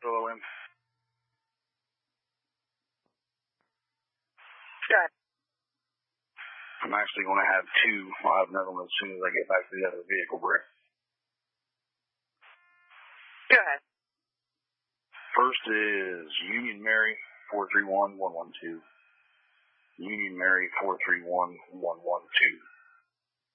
solo in. Good. I'm actually going to have two. I'll have another one as soon as I get back to the other vehicle, Brick. Go ahead. First is Union Mary 431112. Union Mary 431112.